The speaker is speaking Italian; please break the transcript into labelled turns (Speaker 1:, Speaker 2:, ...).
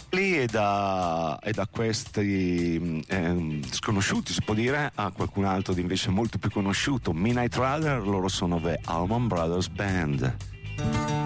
Speaker 1: Lì e da questi sconosciuti, si può dire, a qualcun altro di invece molto più conosciuto, Midnight Rider. Loro sono The Allman Brothers Band.